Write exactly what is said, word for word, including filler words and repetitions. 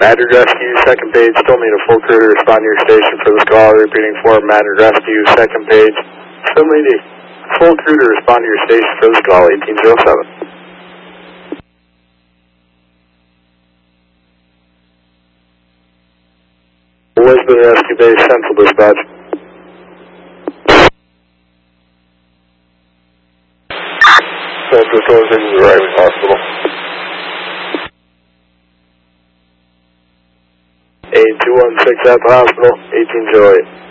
Madrid Rescue, second page, still need a full crew to respond to your station for this call. Repeating for Madrid Rescue, second page, still need a full crew to respond to your station for this call, eighteen oh seven. Lisbon Rescue Base, Central Dispatch. Central Closing, arriving hospital. eight two one six at the hospital, eighteen oh eight.